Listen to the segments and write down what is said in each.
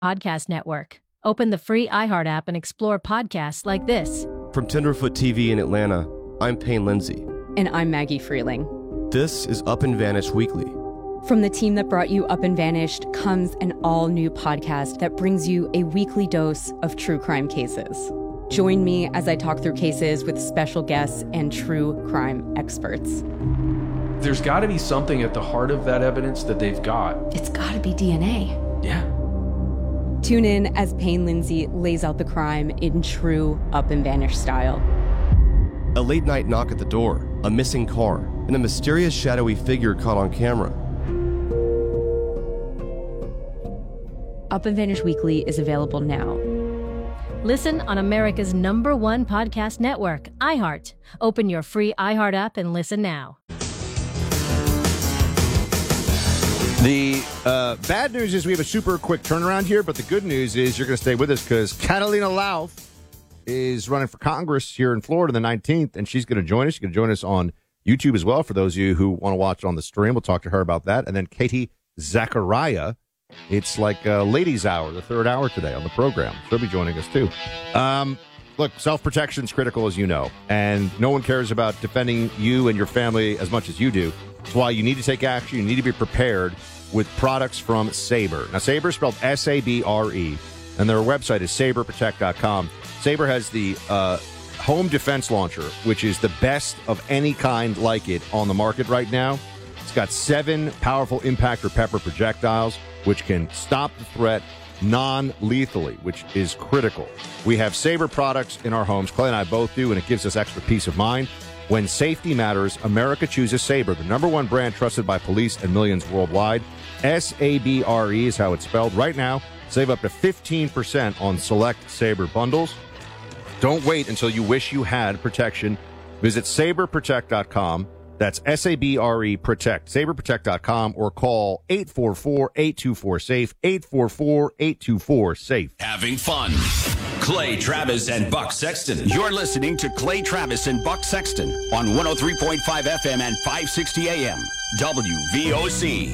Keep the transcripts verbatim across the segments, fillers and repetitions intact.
Podcast Network. Open the free iHeart app and explore podcasts like this. From Tenderfoot T V in Atlanta, I'm Payne Lindsay. And I'm Maggie Freeling. This is Up and Vanished Weekly. From the team that brought you Up and Vanished comes an all-new podcast that brings you a weekly dose of true crime cases. Join me as I talk through cases with special guests and true crime experts. There's got to be something at the heart of that evidence that they've got. It's got to be D N A. Yeah. Tune in as Payne Lindsay lays out the crime in true Up and Vanished style. A late night knock at the door, a missing car, and a mysterious shadowy figure caught on camera. Up and Vanished Weekly is available now. Listen on America's number one podcast network, iHeart. Open your free iHeart app and listen now. The uh, bad news is we have a super quick turnaround here, but the good news is you're going to stay with us because Catalina Lauf is running for Congress here in Florida the nineteenth, and she's going to join us. She's going to join us on YouTube as well for those of you who want to watch it on the stream. We'll talk to her about that. And then Katie Zachariah. It's like uh, ladies' hour, the third hour today on the program. She'll be joining us, too. Um, look, self-protection is critical, as you know, and no one cares about defending you and your family as much as you do. That's why you need to take action. You need to be prepared with products from Sabre. Now, Sabre is spelled S A B R E, and their website is sabre protect dot com. Sabre has the uh, home defense launcher, which is the best of any kind like it on the market right now. It's got seven powerful impact or pepper projectiles, which can stop the threat non-lethally, which is critical. We have Sabre products in our homes. Clay and I both do, and it gives us extra peace of mind. When safety matters, America chooses Sabre, the number one brand trusted by police and millions worldwide. S A B R E is how it's spelled. Right now, save up to fifteen percent on select Sabre bundles. Don't wait until you wish you had protection. Visit sabre protect dot com. That's S A B R E Protect, sabre protect dot com, or call eight four four, eight two four, SAFE, eight four four, eight two four, SAFE. Having fun. Clay Travis and Buck Sexton. You're listening to Clay Travis and Buck Sexton on one oh three point five F M and five sixty A M. W V O C.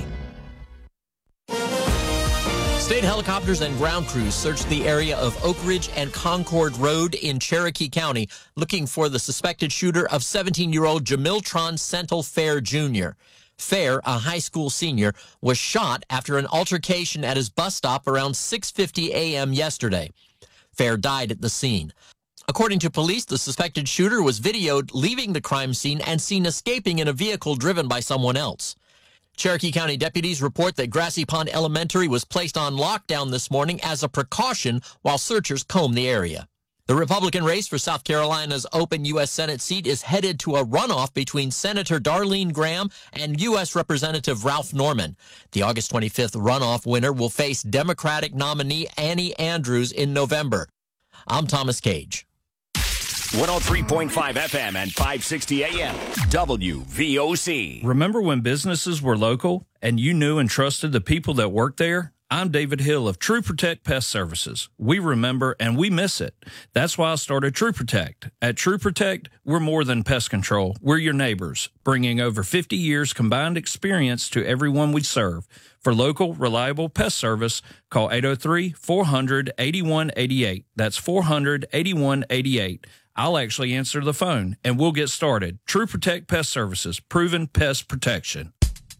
State helicopters and ground crews searched the area of Oak Ridge and Concord Road in Cherokee County looking for the suspected shooter of seventeen-year-old Jamiltron Sentel Fair Junior Fair, a high school senior, was shot after an altercation at his bus stop around six fifty A M yesterday. Fair died at the scene. According to police, the suspected shooter was videoed leaving the crime scene and seen escaping in a vehicle driven by someone else. Cherokee County deputies report that Grassy Pond Elementary was placed on lockdown this morning as a precaution while searchers comb the area. The Republican race for South Carolina's open U S Senate seat is headed to a runoff between Senator Darlene Graham and U S Representative Ralph Norman. The August twenty-fifth runoff winner will face Democratic nominee Annie Andrews in November. I'm Thomas Cage. one oh three point five F M and five sixty A M. W V O C. Remember when businesses were local and you knew and trusted the people that worked there? I'm David Hill of True Protect Pest Services. We remember and we miss it. That's why I started True Protect. At True Protect, we're more than pest control. We're your neighbors, bringing over fifty years combined experience to everyone we serve. For local, reliable pest service, call eight oh three, four hundred, eighty-one eighty-eight. That's four hundred, eighty-one eighty-eight. I'll actually answer the phone, and we'll get started. True Protect Pest Services, proven pest protection.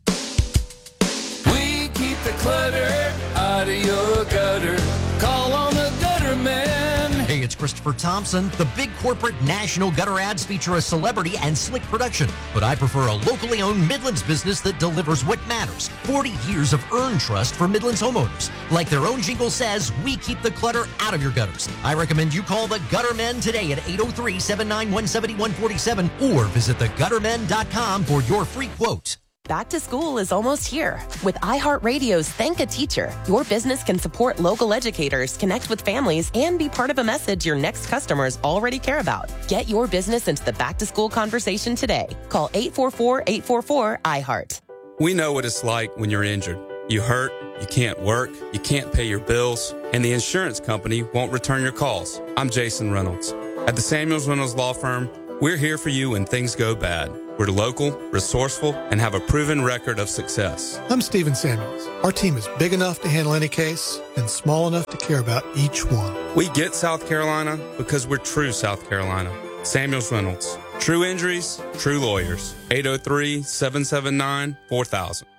We keep the clutter out of your gutter. Call on the gutter man. Hey, it's Christopher Thompson. The big corporate national gutter ads feature a celebrity and slick production, but I prefer a locally owned Midlands business that delivers what matters. forty years of earned trust for Midlands homeowners. Like their own jingle says, we keep the clutter out of your gutters. I recommend you call the Gutter Men today at eight oh three, seven nine one, seven one four seven or visit the gutter men dot com for your free quote. Back to school is almost here. With iHeartRadio's Thank a Teacher, your business can support local educators, connect with families, and be part of a message your next customers already care about. Get your business into the back-to-school conversation today. Call eight four four, eight four four, I heart. We know what it's like when you're injured. You hurt, you can't work, you can't pay your bills, and the insurance company won't return your calls. I'm Jason Reynolds. At the Samuels Reynolds Law Firm, we're here for you when things go bad. We're local, resourceful, and have a proven record of success. I'm Stephen Samuels. Our team is big enough to handle any case and small enough to care about each one. We get South Carolina because we're true South Carolina. Samuels Reynolds. True injuries, true lawyers. eight oh three, seven seven nine, four thousand.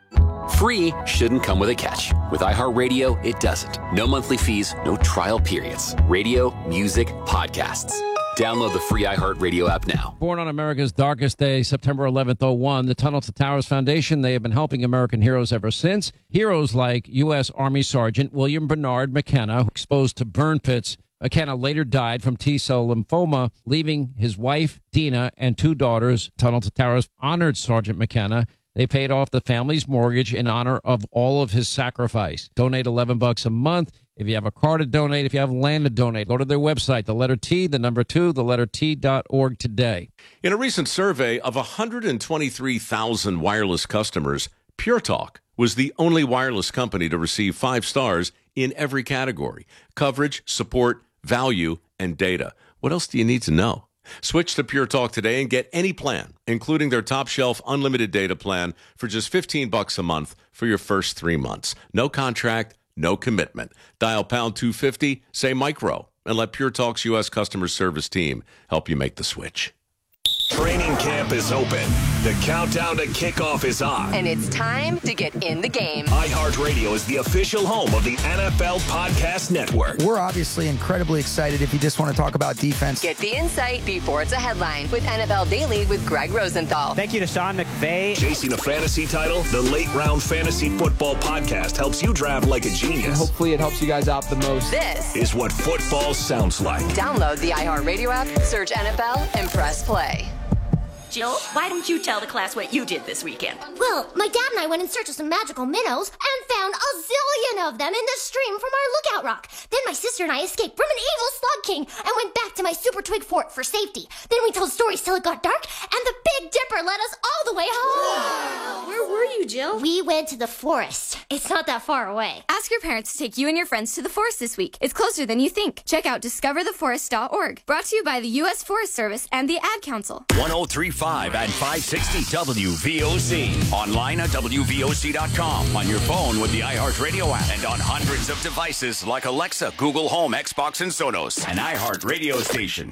Free shouldn't come with a catch. With iHeartRadio, it doesn't. No monthly fees, no trial periods. Radio, music, podcasts. Download the free iHeartRadio app now. Born on America's darkest day, September eleventh, oh one, the Tunnel to Towers Foundation, they have been helping American heroes ever since. Heroes like U S. Army Sergeant William Bernard McKenna, exposed to burn pits. McKenna later died from T-cell lymphoma, leaving his wife, Dina, and two daughters. Tunnel to Towers honored Sergeant McKenna. They paid off the family's mortgage in honor of all of his sacrifice. Donate eleven bucks a month. If you have a car to donate, if you have land to donate, go to their website, the letter T, the number two, the letter T dot org today. In a recent survey of one hundred twenty-three thousand wireless customers, Pure Talk was the only wireless company to receive five stars in every category: coverage, support, value, and data. What else do you need to know? Switch to Pure Talk today and get any plan, including their top shelf unlimited data plan, for just fifteen bucks a month for your first three months. No contract, no commitment. Dial pound two fifty, say micro, and let Pure Talk's U S customer service team help you make the switch. Training camp is open. The countdown to kickoff is on. And it's time to get in the game. iHeartRadio is the official home of the N F L Podcast Network. We're obviously incredibly excited if you just want to talk about defense. Get the insight before it's a headline with N F L Daily with Greg Rosenthal. Thank you to Sean McVay. Chasing a fantasy title, the Late Round Fantasy Football Podcast helps you draft like a genius. And hopefully it helps you guys out the most. This is what football sounds like. Download the iHeartRadio app, search N F L, and press play. Jill, why don't you tell the class what you did this weekend? Well, my dad and I went in search of some magical minnows and found a zillion of them in the stream from our lookout rock. Then my sister and I escaped from an evil slug king and went back to my super twig fort for safety. Then we told stories till it got dark, and the Big Dipper led us all the way home. Wow. Where were you, Jill? We went to the forest. It's not that far away. Ask your parents to take you and your friends to the forest this week. It's closer than you think. Check out discover the forest dot org. Brought to you by the U S Forest Service and the Ad Council. one oh three point five and five sixty W V O C. Online at W V O C dot com. On your phone with the iHeartRadio app. And on hundreds of devices like Alexa, Google Home, Xbox, and Sonos. An iHeartRadio station.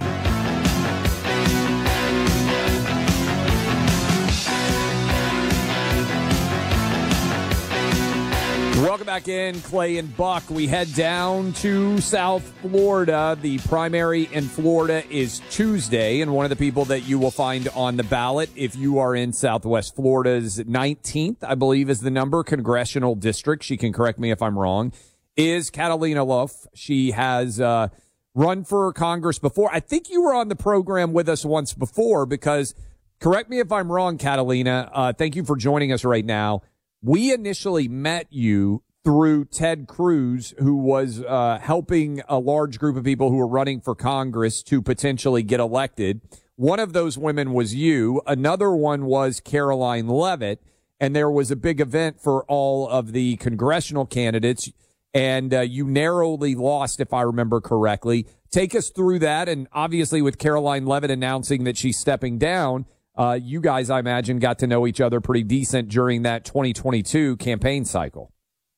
Welcome back in, Clay and Buck. We head down to South Florida. The primary in Florida is Tuesday, and one of the people that you will find on the ballot, if you are in Southwest Florida's nineteenth, I believe is the number, congressional district, she can correct me if I'm wrong, is Catalina Loaf. She has uh, run for Congress before. I think you were on the program with us once before because, correct me if I'm wrong, Catalina, uh, thank you for joining us right now. We initially met you through Ted Cruz, who was uh, helping a large group of people who were running for Congress to potentially get elected. One of those women was you. Another one was Karoline Leavitt. And there was a big event for all of the congressional candidates. And uh, you narrowly lost, if I remember correctly. Take us through that. And obviously with Karoline Leavitt announcing that she's stepping down, Uh, you guys, I imagine, got to know each other pretty decent during that twenty twenty-two campaign cycle.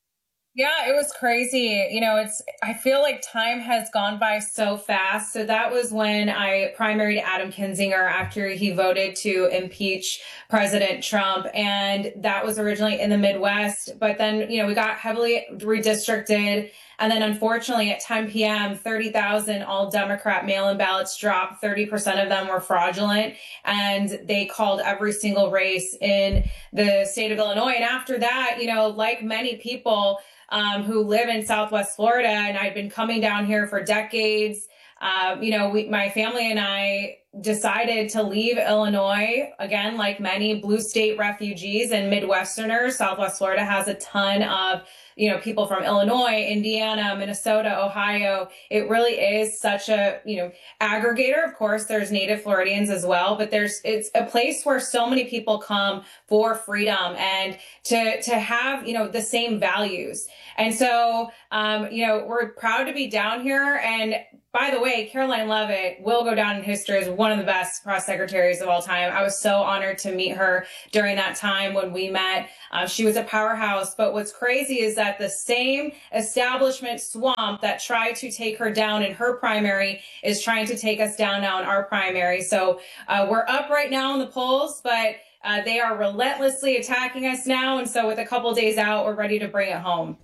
Yeah, it was crazy. You know, it's, I feel like time has gone by so fast. So that was when I primaried Adam Kinzinger after he voted to impeach President Trump. And that was originally in the Midwest. But then, you know, we got heavily redistricted. And then unfortunately at ten p.m., thirty thousand all Democrat mail-in ballots dropped. thirty percent of them were fraudulent. And they called every single race in the state of Illinois. And after that, you know, like many people um, who live in Southwest Florida, and I'd been coming down here for decades, uh, you know, we, my family and I decided to leave Illinois, again, like many blue state refugees and Midwesterners. Southwest Florida has a ton of, you know, people from Illinois, Indiana, Minnesota, Ohio. It really is such a, you know, aggregator. Of course, there's native Floridians as well, but there's, it's a place where so many people come for freedom and to, to have, you know, the same values. And so, um, you know, we're proud to be down here. And by the way, Karoline Leavitt will go down in history as one of the best press secretaries of all time. I was so honored to meet her during that time when we met. Uh, she was a powerhouse. But what's crazy is that the same establishment swamp that tried to take her down in her primary is trying to take us down now in our primary. So uh, we're up right now in the polls, but uh, they are relentlessly attacking us now. And so with a couple days out, we're ready to bring it home.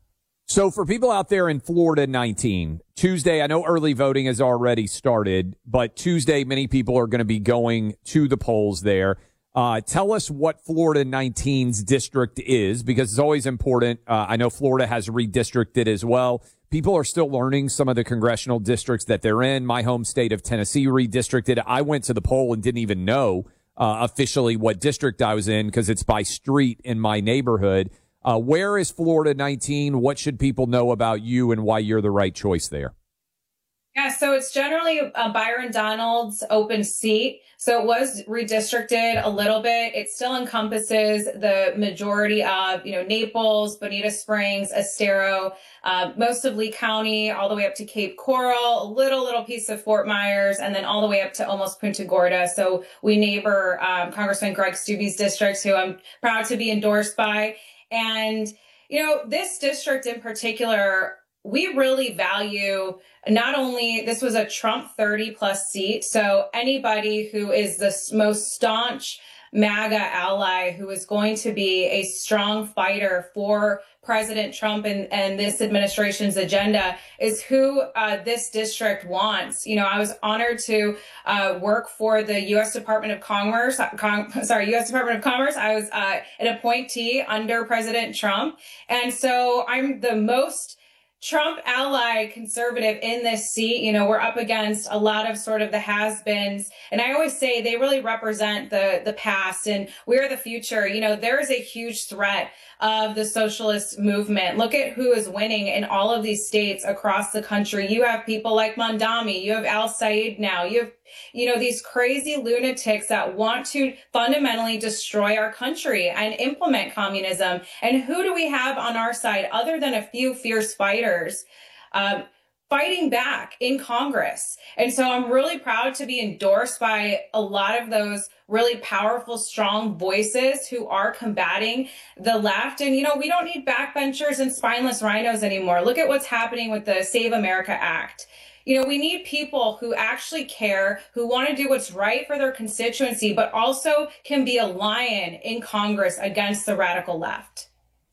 So for people out there in Florida nineteen, Tuesday, I know early voting has already started, but Tuesday, many people are going to be going to the polls there. Uh, tell us what Florida nineteen's district is, because it's always important. Uh, I know Florida has redistricted as well. People are still learning some of the congressional districts that they're in. My home state of Tennessee redistricted. I went to the poll and didn't even know uh, officially what district I was in because it's by street in my neighborhood. Uh, where is Florida nineteen? What should people know about you and why you're the right choice there? Yeah, so it's generally a Byron Donalds open seat. So it was redistricted a little bit. It still encompasses the majority of, you know, Naples, Bonita Springs, Estero, uh, most of Lee County, all the way up to Cape Coral, a little, little piece of Fort Myers, and then all the way up to almost Punta Gorda. So we neighbor um, Congressman Greg Stubbe's district, who I'm proud to be endorsed by. And, you know, this district in particular, we really value not only, this was a Trump thirty plus seat. So anybody who is the most staunch MAGA ally who is going to be a strong fighter for President Trump and, and this administration's agenda is who uh, this district wants. You know, I was honored to uh, work for the U S Department of Commerce, Con- sorry, U S Department of Commerce. I was uh, an appointee under President Trump. And so I'm the most Trump ally conservative in this seat. You know, we're up against a lot of sort of the has-beens. And I always say they really represent the, the past and we're the future. You know, there is a huge threat of the socialist movement. Look at who is winning in all of these states across the country. You have people like Mondami. You have Al Said now. You have, you know, these crazy lunatics that want to fundamentally destroy our country and implement communism. And who do we have on our side other than a few fierce fighters um, fighting back in Congress? And so I'm really proud to be endorsed by a lot of those really powerful, strong voices who are combating the left. And, you know, we don't need backbenchers and spineless rhinos anymore. Look at what's happening with the Save America Act. You know, we need people who actually care, who want to do what's right for their constituency, but also can be a lion in Congress against the radical left.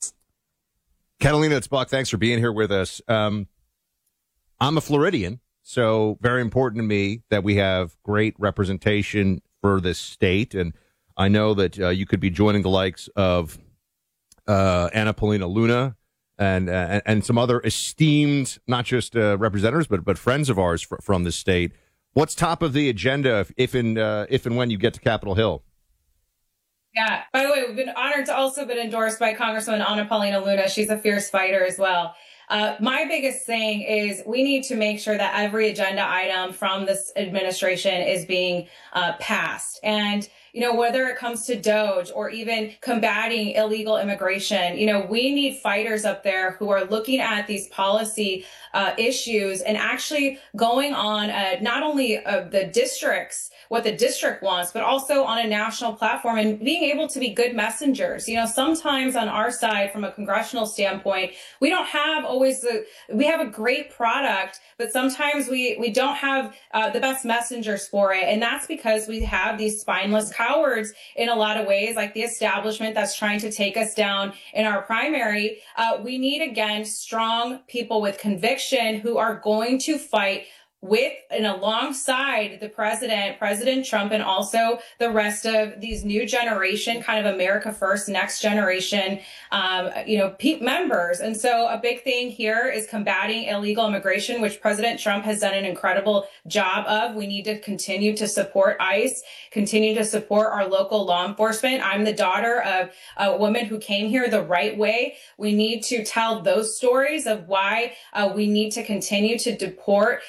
Catalina, it's Buck. Thanks for being here with us. Um, I'm a Floridian, so very important to me that we have great representation for this state. And I know that uh, you could be joining the likes of uh, Anna Paulina Luna and uh, and some other esteemed, not just uh, representatives, but but friends of ours fr- from this state. What's top of the agenda if, if and uh, if and when you get to Capitol Hill? Yeah. By the way, we've been honored to also been endorsed by Congresswoman Anna Paulina Luna. She's a fierce fighter as well. Uh, my biggest thing is we need to make sure that every agenda item from this administration is being uh, passed. And, you know, whether it comes to DOGE or even combating illegal immigration, you know, we need fighters up there who are looking at these policy uh, issues and actually going on uh, not only uh, the districts, what the district wants, but also on a national platform and being able to be good messengers. You know, sometimes on our side, from a congressional standpoint, we don't have always the, we have a great product, but sometimes we, we don't have uh, the best messengers for it. And that's because we have these spineless cowards in a lot of ways, like the establishment that's trying to take us down in our primary. Uh, we need, again, strong people with conviction who are going to fight with and alongside the president, President Trump, and also the rest of these new generation, kind of America First, next generation, um, you know, pe- members. And so a big thing here is combating illegal immigration, which President Trump has done an incredible job of. We need to continue to support ICE, continue to support our local law enforcement. I'm the daughter of a woman who came here the right way. We need to tell those stories of why uh, we need to continue to deport the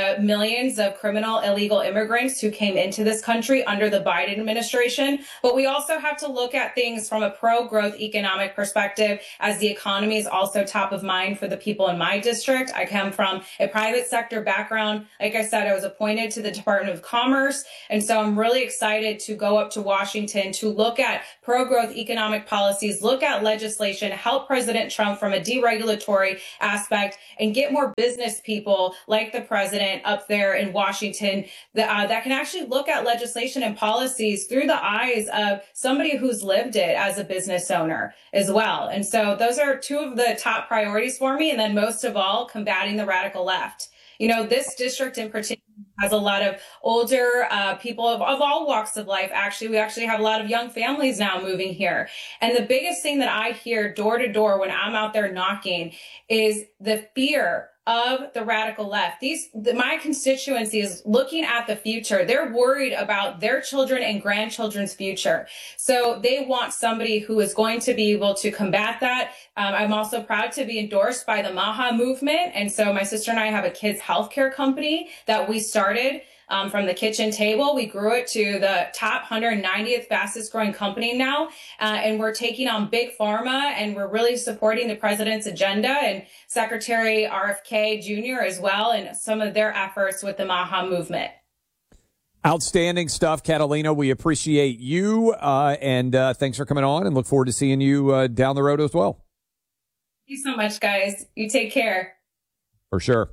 the millions of criminal illegal immigrants who came into this country under the Biden administration. But we also have to look at things from a pro-growth economic perspective, as the economy is also top of mind for the people in my district. I come from a private sector background. Like I said, I was appointed to the Department of Commerce. And so I'm really excited to go up to Washington to look at pro-growth economic policies, look at legislation, help President Trump from a deregulatory aspect, and get more business people like the president up there in Washington that, uh, that can actually look at legislation and policies through the eyes of somebody who's lived it as a business owner as well. And so those are two of the top priorities for me. And then most of all, combating the radical left. You know, this district in particular has a lot of older uh, people of, of all walks of life. Actually, we actually have a lot of young families now moving here. And the biggest thing that I hear door to door when I'm out there knocking is the fear of the radical left. These, the, my constituency is looking at the future. They're worried about their children and grandchildren's future. So they want somebody who is going to be able to combat that. Um, I'm also proud to be endorsed by the MAHA movement. And so my sister and I have a kids healthcare company that we started Um, from the kitchen table. We grew it to the top one hundred ninetieth fastest growing company now. Uh, and we're taking on big pharma, and we're really supporting the president's agenda and Secretary R F K Junior as well, and some of their efforts with the MAHA movement. Outstanding stuff, Catalina. We appreciate you. Uh, and uh, thanks for coming on, and look forward to seeing you uh, down the road as well. Thank you so much, guys. You take care. For sure.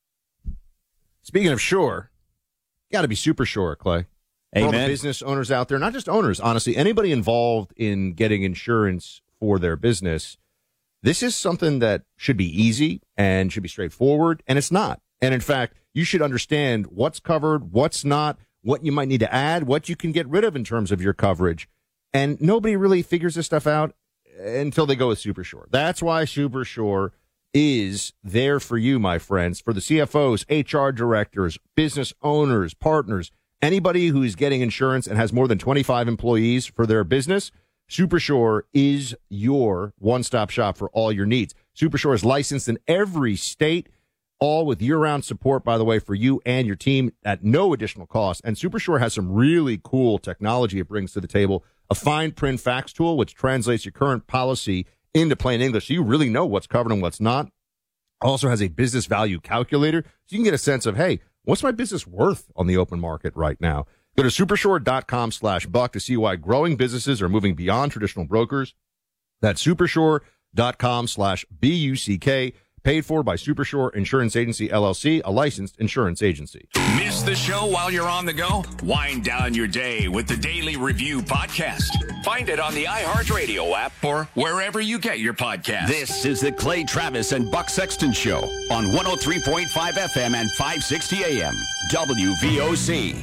Speaking of sure, got to be super sure, Clay. For all the business owners out there, not just owners, honestly, anybody involved in getting insurance for their business, this is something that should be easy and should be straightforward, and it's not. And in fact, you should understand what's covered, what's not, what you might need to add, what you can get rid of in terms of your coverage. And nobody really figures this stuff out until they go with Super Sure. That's why Super Sure is there for you, my friends, for the C F Os, H R directors, business owners, partners, anybody who's getting insurance and has more than twenty-five employees for their business. SuperSure is your one-stop shop for all your needs. SuperSure is licensed in every state, all with year-round support, by the way, for you and your team at no additional cost. And SuperSure has some really cool technology it brings to the table, a fine print fax tool, which translates your current policy into plain English, so you really know what's covered and what's not. Also has a business value calculator, so you can get a sense of, hey, what's my business worth on the open market right now? Go to supersure.com slash buck to see why growing businesses are moving beyond traditional brokers. That's supersure.com slash B-U-C-K. Paid for by Supersure Insurance Agency, L L C, a licensed insurance agency. Miss the show while you're on the go? Wind down your day with the Daily Review Podcast. Find it on the iHeartRadio app or wherever you get your podcasts. This is the Clay Travis and Buck Sexton Show on one oh three point five F M and five sixty A M. W V O C.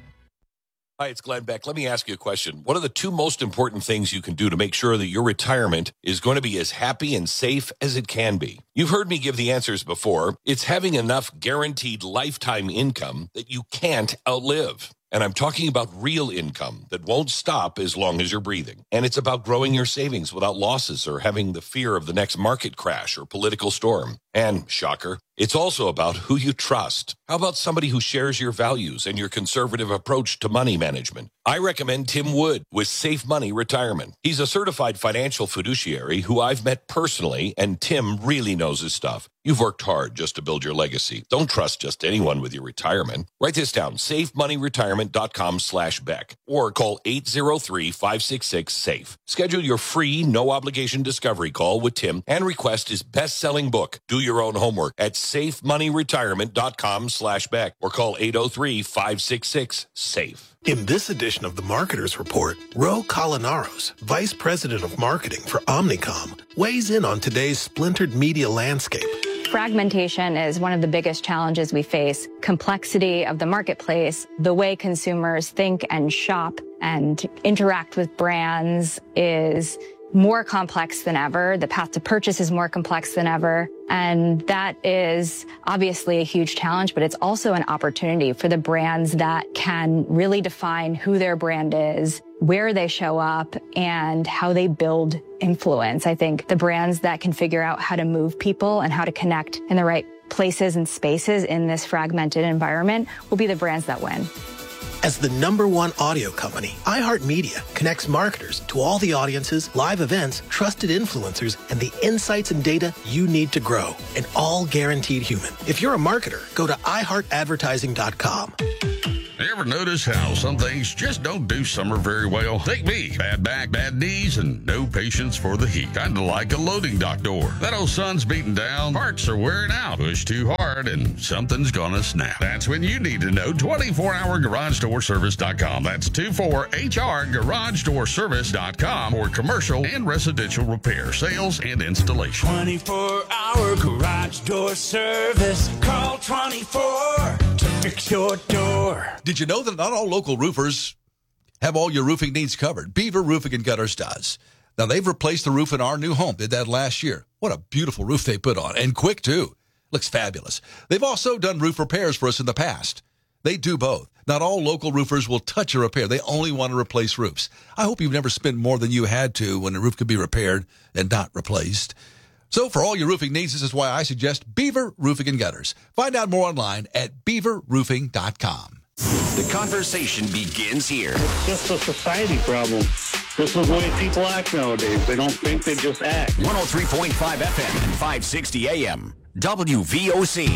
Hi, it's Glenn Beck. Let me ask you a question. What are the two most important things you can do to make sure that your retirement is going to be as happy and safe as it can be? You've heard me give the answers before. It's having enough guaranteed lifetime income that you can't outlive. And I'm talking about real income that won't stop as long as you're breathing. And it's about growing your savings without losses or having the fear of the next market crash or political storm. And, shocker, it's also about who you trust. How about somebody who shares your values and your conservative approach to money management? I recommend Tim Wood with Safe Money Retirement. He's a certified financial fiduciary who I've met personally, and Tim really knows his stuff. You've worked hard just to build your legacy. Don't trust just anyone with your retirement. Write this down, safemoneyretirement.com slash Beck, or call eight zero three, five six six, SAFE. Schedule your free, no-obligation discovery call with Tim and request his best-selling book, Do Your Own Homework, at safemoneyretirement.com slash Beck, or call eight zero three, five six six, SAFE. In this edition of the Marketer's Report, Ro Colinaros, Vice President of Marketing for Omnicom, weighs in on today's splintered media landscape. Fragmentation is one of the biggest challenges we face. Complexity of the marketplace, the way consumers think and shop and interact with brands is more complex than ever. The path to purchase is more complex than ever. And that is obviously a huge challenge, but it's also an opportunity for the brands that can really define who their brand is, where they show up, and how they build influence. I think the brands that can figure out how to move people and how to connect in the right places and spaces in this fragmented environment will be the brands that win. As the number one audio company, iHeartMedia connects marketers to all the audiences, live events, trusted influencers, and the insights and data you need to grow, and all guaranteed human. If you're a marketer, go to i heart advertising dot com. Ever notice how some things just don't do summer very well? Take me. Bad back, bad knees, and no patience for the heat. Kinda like a loading dock door. That old sun's beating down, parts are wearing out, push too hard, and something's gonna snap. That's when you need to know twenty-four hour garage door service dot com. That's two four H R garage door service dot com for commercial and residential repair, sales, and installation. twenty-four hour garage door service. Call twenty-four to fix your door. Did you know that not all local roofers have all your roofing needs covered? Beaver Roofing and Gutters does. Now, they've replaced the roof in our new home. Did that last year. What a beautiful roof they put on. And quick, too. Looks fabulous. They've also done roof repairs for us in the past. They do both. Not all local roofers will touch a repair. They only want to replace roofs. I hope you've never spent more than you had to when a roof could be repaired and not replaced. So for all your roofing needs, this is why I suggest Beaver Roofing and Gutters. Find out more online at beaver roofing dot com. The conversation begins here. It's just a society problem. This is the way people act nowadays. They don't think, they just act. one oh three point five F M and five sixty A M. W V O C.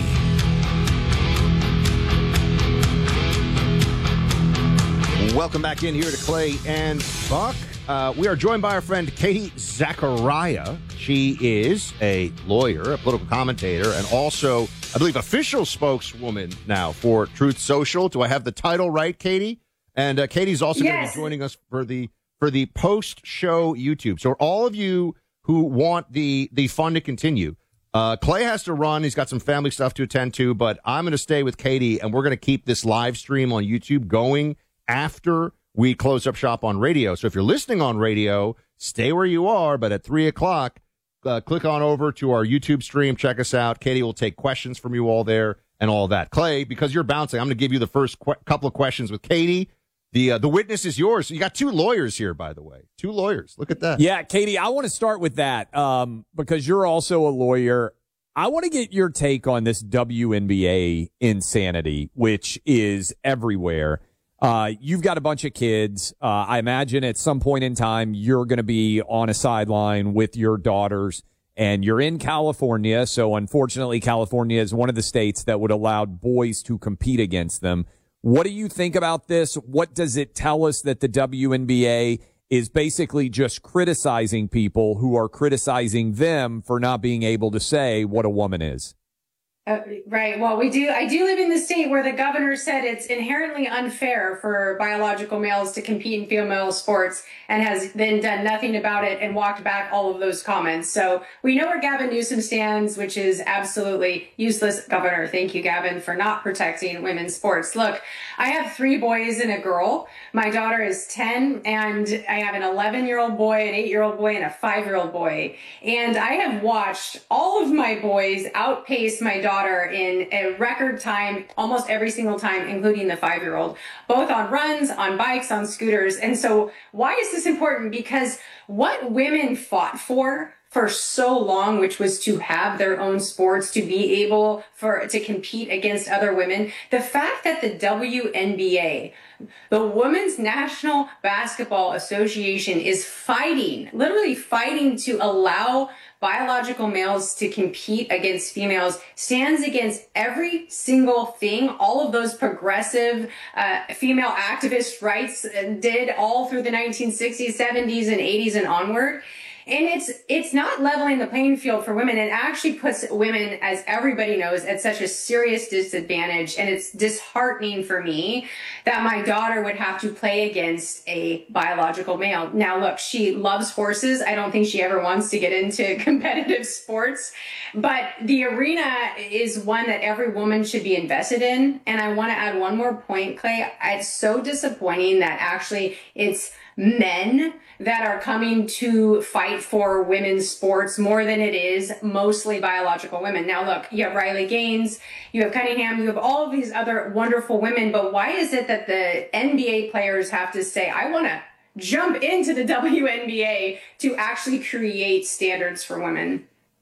Welcome back in here to Clay and Buck. Uh, we are joined by our friend Katie Zachariah. She is a lawyer, a political commentator, and also, I believe, official spokeswoman now for Truth Social. Do I have the title right, Katie? And uh, Katie's also yes. going to be joining us for the for the post-show YouTube. So all of you who want the the fun to continue, uh, Clay has to run. He's got some family stuff to attend to, but I'm going to stay with Katie, and we're going to keep this live stream on YouTube going after we close up shop on radio. So if you're listening on radio, stay where you are, but at three o'clock, uh, click on over to our YouTube stream. Check us out. Katie will take questions from you all there and all that. Clay, because you're bouncing, I'm going to give you the first qu- couple of questions with Katie. The uh, the witness is yours. You got two lawyers here, by the way. Two lawyers. Look at that. Yeah, Katie, I want to start with that um, because you're also a lawyer. I want to get your take on this W N B A insanity, which is everywhere. Uh, you've got a bunch of kids. Uh, I imagine at some point in time, you're going to be on a sideline with your daughters, and you're in California. So unfortunately, California is one of the states that would allow boys to compete against them. What do you think about this? What does it tell us that the W N B A is basically just criticizing people who are criticizing them for not being able to say what a woman is? Uh, right. Well, we do. I do live in the state where the governor said it's inherently unfair for biological males to compete in female sports and has then done nothing about it and walked back all of those comments. So we know where Gavin Newsom stands, which is absolutely useless. Governor, thank you, Gavin, for not protecting women's sports. Look, I have three boys and a girl. My daughter is ten, and I have an eleven-year-old boy, an eight-year-old boy, and a five-year-old boy. And I have watched all of my boys outpace my daughter in a record time, almost every single time, including the five-year-old, both on runs, on bikes, on scooters. And so why is this important? Because what women fought for for so long, which was to have their own sports, to be able for to compete against other women, the fact that the W N B A, the Women's National Basketball Association, is fighting, literally fighting to allow biological males to compete against females, stands against every single thing all of those progressive uh, female activist rights did all through the nineteen sixties, seventies, and eighties and onward. And it's it's not leveling the playing field for women. It actually puts women, as everybody knows, at such a serious disadvantage. And it's disheartening for me that my daughter would have to play against a biological male. Now, look, she loves horses. I don't think she ever wants to get into competitive sports. But the arena is one that every woman should be invested in. And I want to add one more point, Clay. It's so disappointing that actually it's men that are coming to fight for women's sports more than it is mostly biological women. Now, look, you have Riley Gaines, you have Cunningham, you have all of these other wonderful women, but why is it that the N B A players have to say, I want to jump into the W N B A to actually create standards for women?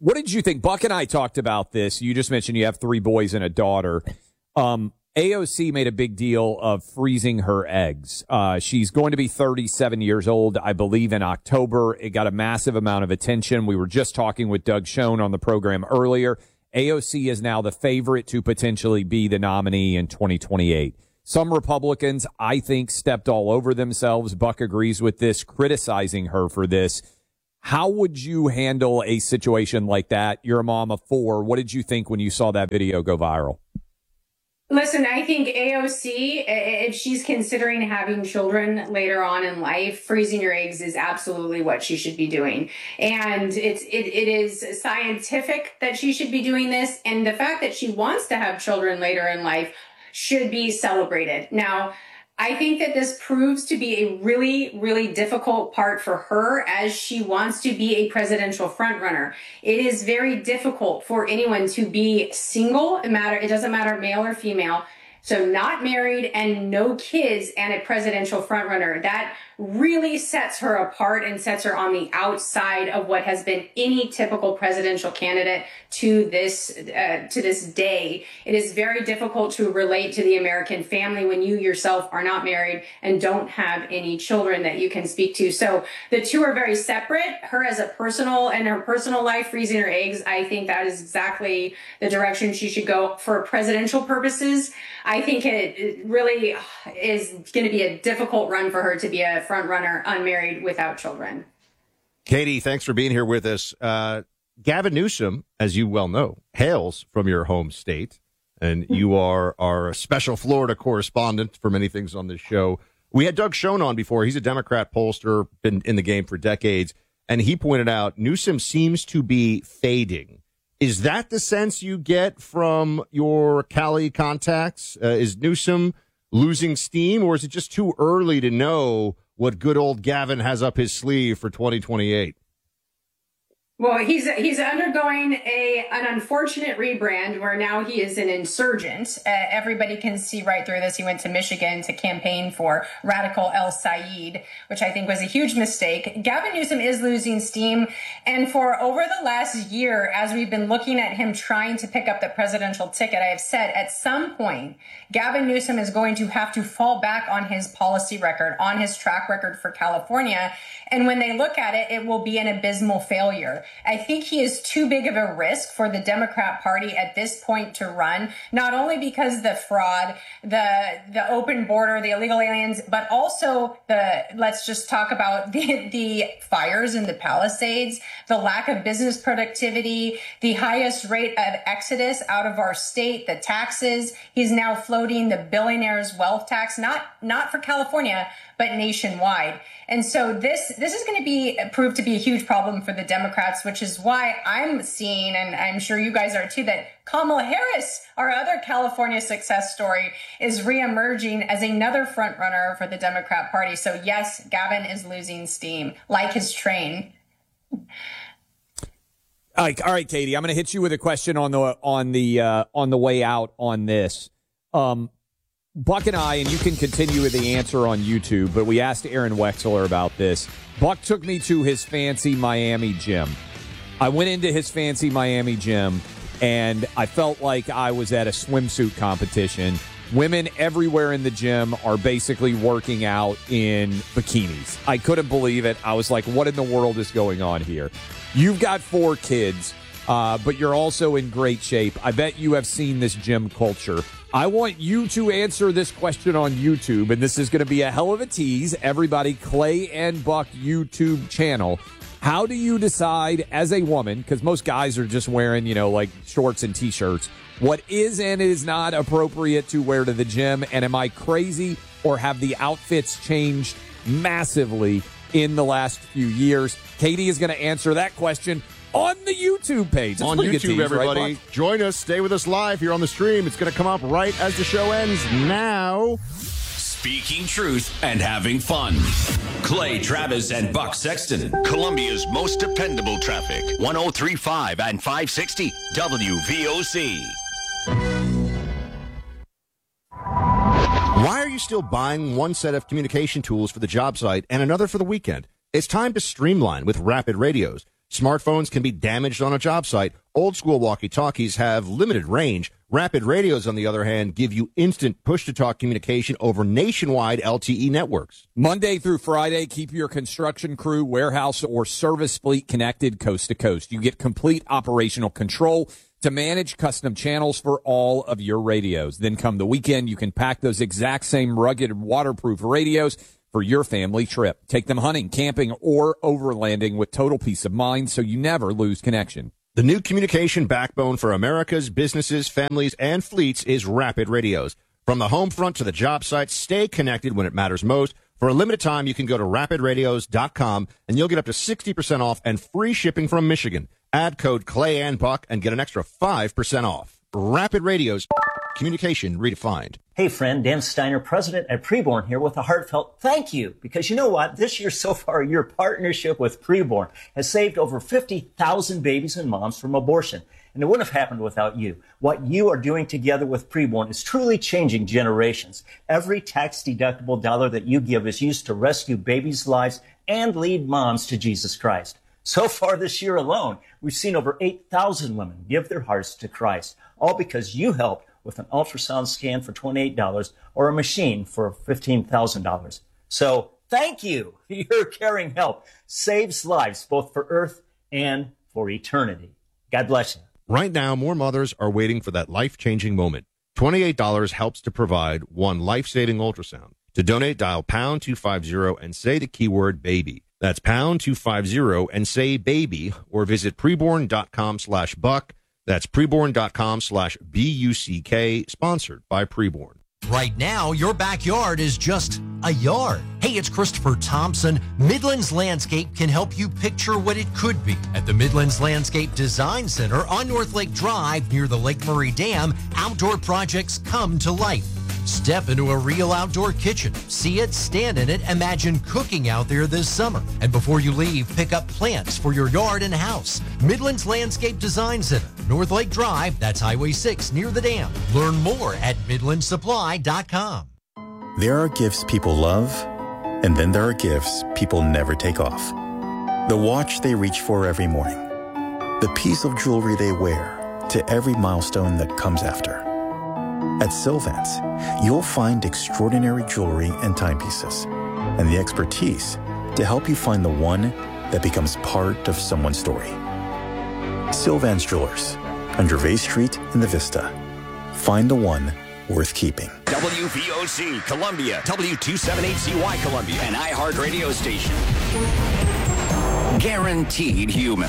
What did you think? Buck and I talked about this. You just mentioned you have three boys and a daughter. Um, A O C made a big deal of freezing her eggs. Uh, she's going to be thirty-seven years old, I believe, in October. It got a massive amount of attention. We were just talking with Doug Schoen on the program earlier. A O C is now the favorite to potentially be the nominee in twenty twenty-eight. Some Republicans, I think, stepped all over themselves. Buck agrees with this, criticizing her for this. How would you handle a situation like that? You're a mom of four. What did you think when you saw that video go viral? Listen, I think A O C, if she's considering having children later on in life, freezing your eggs is absolutely what she should be doing. And it's, it, it is scientific that she should be doing this. And the fact that she wants to have children later in life should be celebrated. Now, I think that this proves to be a really, really difficult part for her as she wants to be a presidential frontrunner. It is very difficult for anyone to be single, it matter, it doesn't matter male or female, so not married and no kids and a presidential frontrunner. That really sets her apart and sets her on the outside of what has been any typical presidential candidate to this uh, to this day. It is very difficult to relate to the American family when you yourself are not married and don't have any children that you can speak to. So the two are very separate. Her as a personal and her personal life, freezing her eggs, I think that is exactly the direction she should go for presidential purposes. I think it, it really is going to be a difficult run for her to be a front runner unmarried without children. Katie, thanks for being here with us. Uh, Gavin Newsom, as you well know, hails from your home state, and you are our special Florida correspondent for many things on this show. We had Doug Schoen on before. He's a Democrat pollster, been in the game for decades, and he pointed out Newsom seems to be fading. Is that the sense you get from your Cali contacts? Uh, is Newsom losing steam, or is it just too early to know what good old Gavin has up his sleeve for twenty twenty-eight? Well, he's he's undergoing a an unfortunate rebrand where now he is an insurgent. Uh, everybody can see right through this. He went to Michigan to campaign for Radical El Sayed, which I think was a huge mistake. Gavin Newsom is losing steam. And for over the last year, as we've been looking at him trying to pick up the presidential ticket, I have said at some point, Gavin Newsom is going to have to fall back on his policy record, on his track record for California. And when they look at it, it will be an abysmal failure. I think he is too big of a risk for the Democrat Party at this point to run, not only because the fraud, the the open border, the illegal aliens, but also the, let's just talk about the, the fires in the Palisades, the lack of business productivity, the highest rate of exodus out of our state, the taxes. He's now floating the billionaire's wealth tax, not not for California, but nationwide. And so this this is going to be proved to be a huge problem for the Democrats, which is why I'm seeing, and I'm sure you guys are too, that Kamala Harris, our other California success story, is reemerging as another frontrunner for the Democrat Party. So yes, Gavin is losing steam, like his train. All right, all right, Katie, I'm going to hit you with a question on the on the uh, on the way out on this. Um, Buck and I, and you can continue with the answer on YouTube, but we asked Aaron Wexler about this. Buck took me to his fancy Miami gym. I went into his fancy Miami gym, and I felt like I was at a swimsuit competition. Women everywhere in the gym are basically working out in bikinis. I couldn't believe it. I was like, what in the world is going on here? You've got four kids, uh, but you're also in great shape. I bet you have seen this gym culture. I want you to answer this question on YouTube, and this is going to be a hell of a tease. Everybody, Clay and Buck YouTube channel. How do you decide as a woman, because most guys are just wearing, you know, like shorts and T-shirts, what is and is not appropriate to wear to the gym? And am I crazy, or have the outfits changed massively in the last few years? Katie is going to answer that question on the YouTube page. That's on YouTube, tease, everybody. Right, join us. Stay with us live here on the stream. It's going to come up right as the show ends now. Speaking truth and having fun. Clay Travis and Buck Sexton. Columbia's most dependable traffic. one oh three point five and five sixty W V O C. Why are you still buying one set of communication tools for the job site and another for the weekend? It's time to streamline with Rapid Radios. Smartphones can be damaged on a job site. Old school walkie-talkies have limited range. Rapid radios, on the other hand, give you instant push-to-talk communication over nationwide L T E networks. Monday through Friday, keep your construction crew, warehouse, or service fleet connected coast to coast. You get complete operational control to manage custom channels for all of your radios. Then come the weekend, you can pack those exact same rugged waterproof radios for your family trip. Take them hunting, camping, or overlanding with total peace of mind so you never lose connection. The new communication backbone for America's businesses, families, and fleets is Rapid Radios. From the home front to the job site, stay connected when it matters most. For a limited time, you can go to rapid radios dot com and you'll get up to sixty percent off and free shipping from Michigan. Add code Clay and Buck and get an extra five percent off. Rapid Radios, communication redefined. Hey friend, Dan Steiner, president at Preborn here with a heartfelt thank you. Because you know what? This year so far, your partnership with Preborn has saved over fifty thousand babies and moms from abortion. And it wouldn't have happened without you. What you are doing together with Preborn is truly changing generations. Every tax-deductible dollar that you give is used to rescue babies' lives and lead moms to Jesus Christ. So far this year alone, we've seen over eight thousand women give their hearts to Christ, all because you helped with an ultrasound scan for twenty-eight dollars or a machine for fifteen thousand dollars. So thank you. Your caring help saves lives both for Earth and for eternity. God bless you. Right now, more mothers are waiting for that life-changing moment. twenty-eight dollars helps to provide one life-saving ultrasound. To donate, dial pound two fifty and say the keyword baby. That's pound two fifty and say baby, or visit preborn.com slash buck. That's preborn.com slash B-U-C-K, sponsored by Preborn. Right now, your backyard is just a yard. Hey, it's Christopher Thompson. Midlands Landscape can help you picture what it could be. At the Midlands Landscape Design Center on North Lake Drive near the Lake Murray Dam, outdoor projects come to life. Step into a real outdoor kitchen. See it, stand in it, imagine cooking out there this summer. And before you leave, pick up plants for your yard and house. Midlands Landscape Design Center, North Lake Drive, that's Highway six near the dam. Learn more at midland supply dot com. There are gifts people love, and then there are gifts people never take off. The watch they reach for every morning. The piece of jewelry they wear to every milestone that comes after. At Sylvance, you'll find extraordinary jewelry and timepieces, and the expertise to help you find the one that becomes part of someone's story. Sylvance Jewelers, on Gervais Street in the Vista. Find the one worth keeping. W V O C Columbia, W two seventy-eight C Y Columbia, an iHeart radio station. Guaranteed human.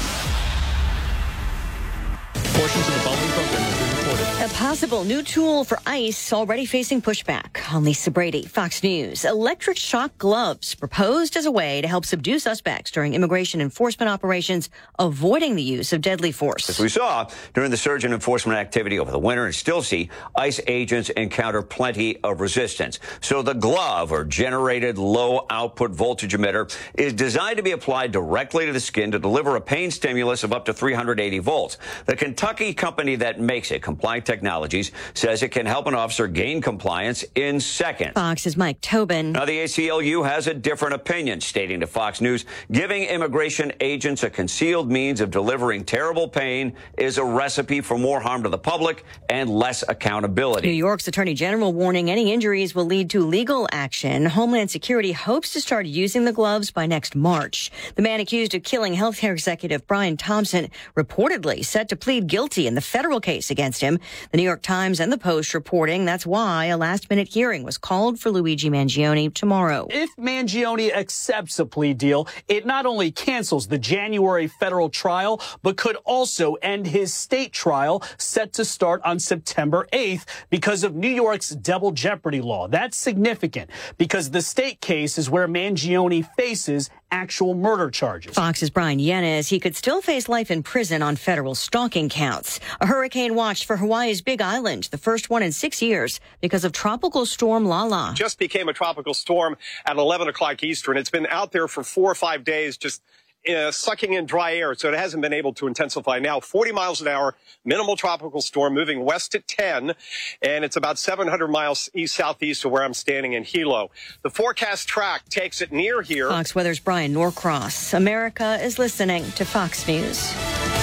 Portions of the following program will be recorded. A possible new tool for ICE already facing pushback. I'm Lisa Brady, Fox News. Electric shock gloves proposed as a way to help subdue suspects during immigration enforcement operations, avoiding the use of deadly force. As we saw during the surge in enforcement activity over the winter and still see, ICE agents encounter plenty of resistance. So the glove, or generated low output voltage emitter, is designed to be applied directly to the skin to deliver a pain stimulus of up to three hundred eighty volts. The Kentucky company that makes it, Compliant Technologies, says it can help an officer gain compliance in seconds. Fox's Mike Tobin. Now, the A C L U has a different opinion, stating to Fox News, giving immigration agents a concealed means of delivering terrible pain is a recipe for more harm to the public and less accountability. New York's Attorney General warning any injuries will lead to legal action. Homeland Security hopes to start using the gloves by next March. The man accused of killing healthcare executive Brian Thompson reportedly set to plead guilty in the federal case against him. The New York Times and the Post reporting that's why a last-minute hearing was called for Luigi Mangione tomorrow. If Mangione accepts a plea deal, it not only cancels the January federal trial, but could also end his state trial set to start on September eighth because of New York's double jeopardy law. That's significant because the state case is where Mangione faces actual murder charges. Fox's Brian Yennes, he could still face life in prison on federal stalking counts. A hurricane watched for Hawaii's Big Island, the first one in six years, because of Tropical Storm Lala. Just became a tropical storm at eleven o'clock Eastern. It's been out there for four or five days, just uh, sucking in dry air, so it hasn't been able to intensify. Now, forty miles an hour, minimal tropical storm moving west at ten, and it's about seven hundred miles east-southeast of where I'm standing in Hilo. The forecast track takes it near here. Fox Weather's Brian Norcross. America is listening to Fox News.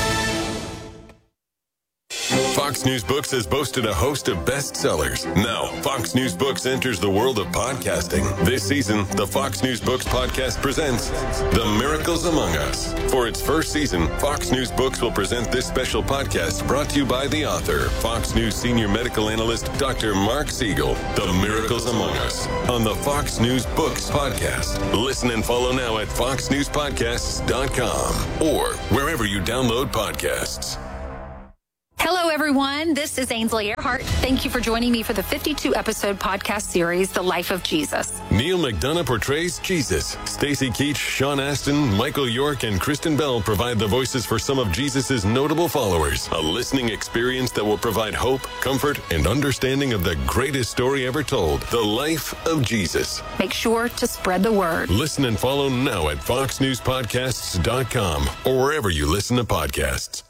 Fox News Books has boasted a host of bestsellers. Now, Fox News Books enters the world of podcasting. This season, the Fox News Books podcast presents The Miracles Among Us. For its first season, Fox News Books will present this special podcast brought to you by the author, Fox News senior medical analyst, Doctor Mark Siegel. The Miracles Among Us on the Fox News Books podcast. Listen and follow now at fox news podcasts dot com or wherever you download podcasts. Hello, everyone. This is Ainsley Earhart. Thank you for joining me for the fifty-two episode podcast series, The Life of Jesus. Neil McDonough portrays Jesus. Stacy Keach, Sean Astin, Michael York, and Kristen Bell provide the voices for some of Jesus' notable followers. A listening experience that will provide hope, comfort, and understanding of the greatest story ever told, the life of Jesus. Make sure to spread the word. Listen and follow now at fox news podcasts dot com or wherever you listen to podcasts.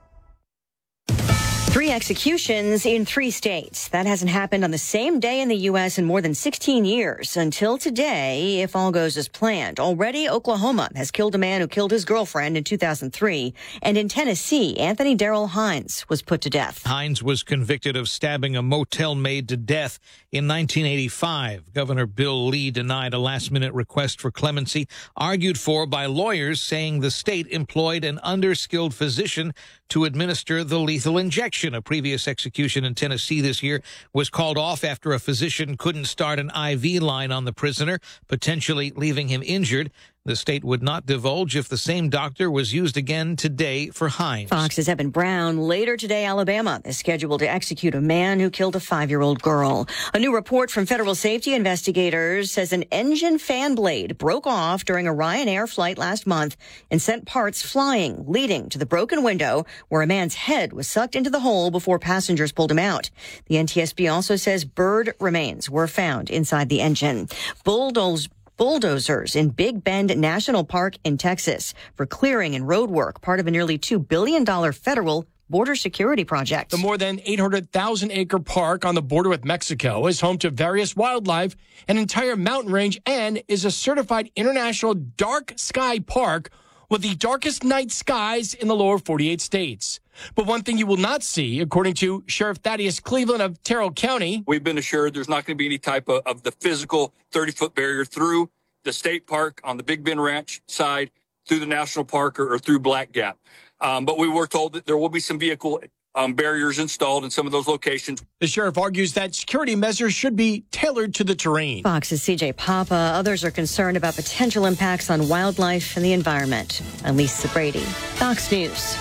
Three executions in three states. That hasn't happened on the same day in the U S in more than sixteen years. Until today, if all goes as planned. Already, Oklahoma has killed a man who killed his girlfriend in two thousand three. And in Tennessee, Anthony Darrell Hines was put to death. Hines was convicted of stabbing a motel maid to death in nineteen eighty-five. Governor Bill Lee denied a last-minute request for clemency, argued for by lawyers saying the state employed an underskilled physician to administer the lethal injection. A previous execution in Tennessee this year was called off after a physician couldn't start an I V line on the prisoner, potentially leaving him injured. The state would not divulge if the same doctor was used again today for Hines. Fox's Evan Brown. Later today, Alabama is scheduled to execute a man who killed a five-year-old girl. A new report from federal safety investigators says an engine fan blade broke off during a Ryanair flight last month and sent parts flying, leading to the broken window where a man's head was sucked into the hole before passengers pulled him out. The N T S B also says bird remains were found inside the engine. Bulldozers Bulldozers in Big Bend National Park in Texas for clearing and road work, part of a nearly two billion dollars federal border security project. The more than eight hundred thousand acre park on the border with Mexico is home to various wildlife, an entire mountain range, and is a certified international dark sky park with the darkest night skies in the lower forty-eight states. But one thing you will not see, according to Sheriff Thaddeus Cleveland of Terrell County. We've been assured there's not going to be any type of, of the physical thirty-foot barrier through the state park on the Big Bend Ranch side, through the national park, or, or through Black Gap. Um, but we were told that there will be some vehicle um, barriers installed in some of those locations. The sheriff argues that security measures should be tailored to the terrain. Fox's C J Papa. Others are concerned about potential impacts on wildlife and the environment. I'm Lisa Brady, Fox News.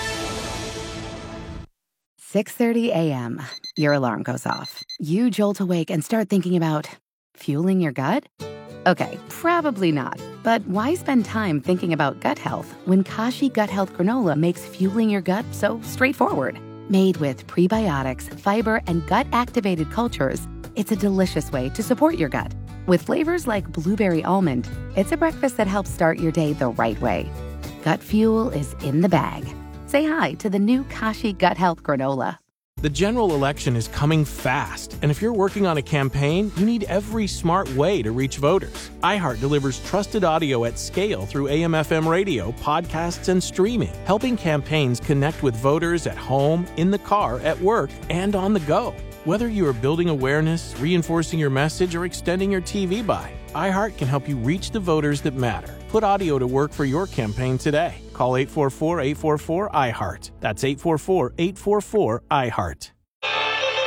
six thirty a.m. Your alarm goes off. You jolt awake and start thinking about fueling your gut? Okay, probably not. But why spend time thinking about gut health when Kashi Gut Health Granola makes fueling your gut so straightforward? Made with prebiotics, fiber, and gut-activated cultures, it's a delicious way to support your gut. With flavors like blueberry almond, it's a breakfast that helps start your day the right way. Gut fuel is in the bag. Say hi to the new Kashi Gut Health Granola. The general election is coming fast, and if you're working on a campaign, you need every smart way to reach voters. iHeart delivers trusted audio at scale through A M F M radio, podcasts, and streaming, helping campaigns connect with voters at home, in the car, at work, and on the go. Whether you are building awareness, reinforcing your message, or extending your T V buy, iHeart can help you reach the voters that matter. Put audio to work for your campaign today. Call eight four four, eight four four, I HEART. That's eight four four, eight four four, I HEART.